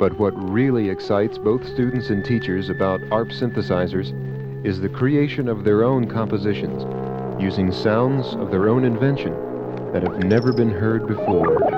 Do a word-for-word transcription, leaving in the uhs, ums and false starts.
But what really excites both students and teachers about A R P synthesizers is the creation of their own compositions, using sounds of their own invention that have never been heard before.